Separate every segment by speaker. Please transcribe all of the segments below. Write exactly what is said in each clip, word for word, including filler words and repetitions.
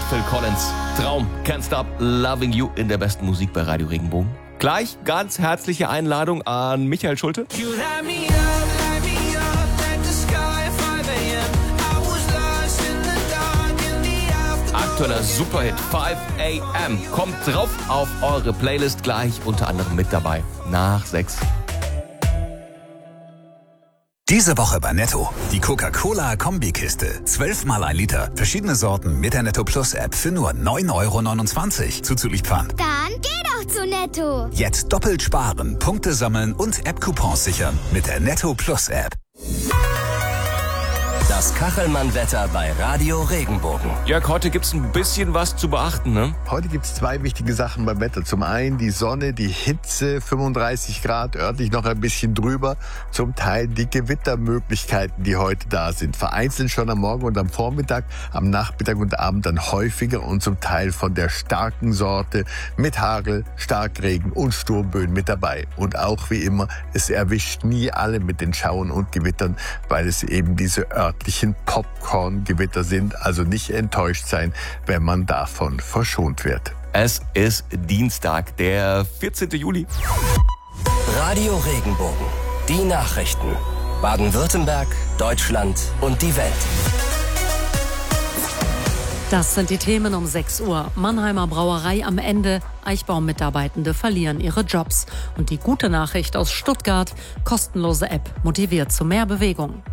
Speaker 1: mit Phil Collins. Traum, Can't Stop Loving You in der besten Musik bei Radio Regenbogen. Gleich ganz herzliche Einladung an Michael Schulte. Aktueller Superhit five a m kommt drauf auf eure Playlist, gleich unter anderem mit dabei nach sechs.
Speaker 2: Diese Woche bei Netto. Die Coca-Cola-Kombikiste. zwölfmal ein Liter. Verschiedene Sorten mit der Netto Plus App für nur neun Euro neunundzwanzig. Zuzüglich Pfand.
Speaker 3: Dann geh doch zu Netto.
Speaker 2: Jetzt doppelt sparen, Punkte sammeln und App-Coupons sichern mit der Netto Plus App.
Speaker 4: Das Kachelmann-Wetter bei Radio Regenbogen.
Speaker 1: Jörg, heute gibt's ein bisschen was zu beachten, ne?
Speaker 5: Heute gibt's zwei wichtige Sachen beim Wetter. Zum einen die Sonne, die Hitze, fünfunddreißig Grad, örtlich noch ein bisschen drüber. Zum Teil die Gewittermöglichkeiten, die heute da sind. Vereinzelt schon am Morgen und am Vormittag, am Nachmittag und Abend dann häufiger und zum Teil von der starken Sorte mit Hagel, Starkregen und Sturmböen mit dabei. Und auch wie immer, es erwischt nie alle mit den Schauern und Gewittern, weil es eben diese örtlichen Popcorn-Gewitter sind, also nicht enttäuscht sein, wenn man davon verschont wird.
Speaker 1: Es ist Dienstag, der vierzehnten Juli.
Speaker 4: Radio Regenbogen. Die Nachrichten. Baden-Württemberg, Deutschland und die Welt.
Speaker 6: Das sind die Themen um sechs Uhr. Mannheimer Brauerei am Ende. Eichbaum-Mitarbeitende verlieren ihre Jobs. Und die gute Nachricht aus Stuttgart. Kostenlose App motiviert zu mehr Bewegung.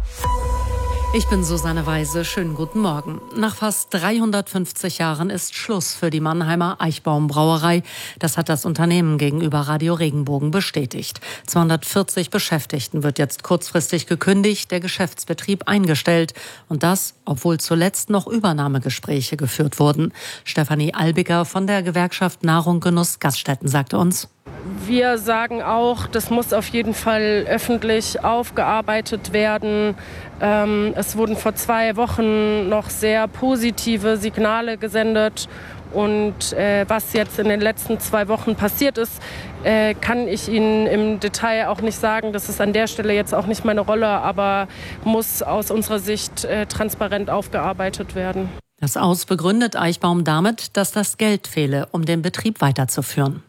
Speaker 6: Ich bin Susanne Weise. Schönen guten Morgen. Nach fast dreihundertfünfzig Jahren ist Schluss für die Mannheimer Eichbaum Brauerei. Das hat das Unternehmen gegenüber Radio Regenbogen bestätigt. zweihundertvierzig Beschäftigten wird jetzt kurzfristig gekündigt, der Geschäftsbetrieb eingestellt. Und das, obwohl zuletzt noch Übernahmegespräche geführt wurden. Stefanie Albiger von der Gewerkschaft Nahrung, Genuss, Gaststätten sagte uns:
Speaker 7: Wir sagen auch, das muss auf jeden Fall öffentlich aufgearbeitet werden. Ähm, es wurden vor zwei Wochen noch sehr positive Signale gesendet. Und äh, was jetzt in den letzten zwei Wochen passiert ist, äh, kann ich Ihnen im Detail auch nicht sagen. Das ist an der Stelle jetzt auch nicht meine Rolle, aber muss aus unserer Sicht äh, transparent aufgearbeitet werden.
Speaker 6: Das Aus begründet Eichbaum damit, dass das Geld fehle, um den Betrieb weiterzuführen.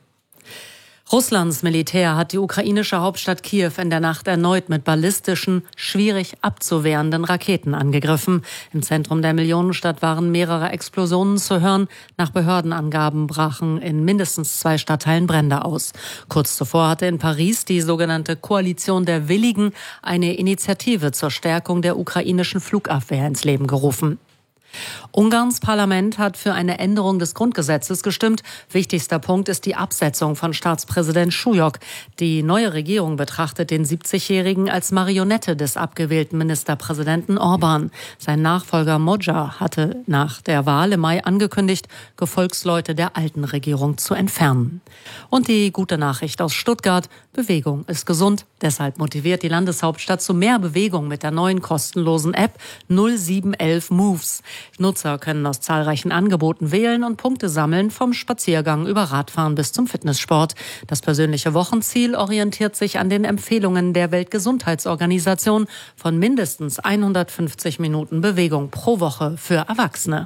Speaker 6: Russlands Militär hat die ukrainische Hauptstadt Kiew in der Nacht erneut mit ballistischen, schwierig abzuwehrenden Raketen angegriffen. Im Zentrum der Millionenstadt waren mehrere Explosionen zu hören. Nach Behördenangaben brachen in mindestens zwei Stadtteilen Brände aus. Kurz zuvor hatte in Paris die sogenannte Koalition der Willigen eine Initiative zur Stärkung der ukrainischen Flugabwehr ins Leben gerufen. Ungarns Parlament hat für eine Änderung des Grundgesetzes gestimmt. Wichtigster Punkt ist die Absetzung von Staatspräsident Schujok. Die neue Regierung betrachtet den siebzigjährigen als Marionette des abgewählten Ministerpräsidenten Orban. Sein Nachfolger Magyar hatte nach der Wahl im Mai angekündigt, Gefolgsleute der alten Regierung zu entfernen. Und die gute Nachricht aus Stuttgart: Bewegung ist gesund. Deshalb motiviert die Landeshauptstadt zu mehr Bewegung mit der neuen kostenlosen App null sieben elf Moves. Nutzer können aus zahlreichen Angeboten wählen und Punkte sammeln, vom Spaziergang über Radfahren bis zum Fitnesssport. Das persönliche Wochenziel orientiert sich an den Empfehlungen der Weltgesundheitsorganisation von mindestens hundertfünfzig Minuten Bewegung pro Woche für Erwachsene.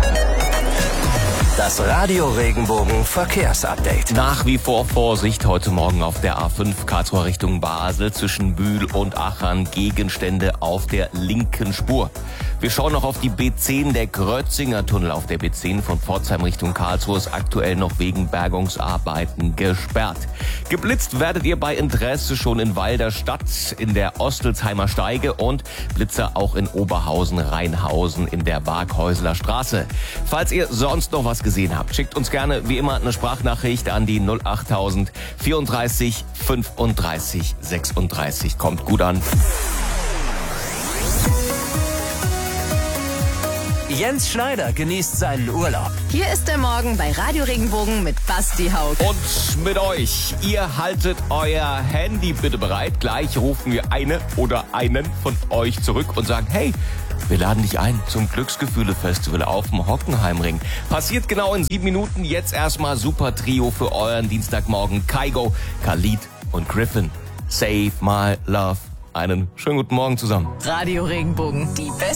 Speaker 4: Das Radio Regenbogen Verkehrsupdate.
Speaker 1: Nach wie vor Vorsicht heute Morgen auf der A fünf Karlsruhe Richtung Basel zwischen Bühl und Achern. Gegenstände auf der linken Spur. Wir schauen noch auf die B zehn. Der Grötzinger Tunnel auf der B zehn von Pforzheim Richtung Karlsruhe ist aktuell noch wegen Bergungsarbeiten gesperrt. Geblitzt werdet ihr bei Interesse schon in Walderstadt in der Ostelsheimer Steige und Blitzer auch in Oberhausen-Rheinhausen in der Waghäusler Straße. Falls ihr sonst noch was gesehen habt, schickt uns gerne wie immer eine Sprachnachricht an die null achttausend vierunddreißig fünfunddreißig sechsunddreißig. Kommt gut an.
Speaker 4: Jens Schneider genießt seinen Urlaub.
Speaker 8: Hier ist der Morgen bei Radio Regenbogen mit Basti Haug.
Speaker 1: Und mit euch. Ihr haltet euer Handy bitte bereit. Gleich rufen wir eine oder einen von euch zurück und sagen: Hey, wir laden dich ein zum Glücksgefühle-Festival auf dem Hockenheimring. Passiert genau in sieben Minuten. Jetzt erstmal super Trio für euren Dienstagmorgen. Kygo, Khalid und Griffin. Save My Love. Einen schönen guten Morgen zusammen.
Speaker 8: Radio Regenbogen, die beste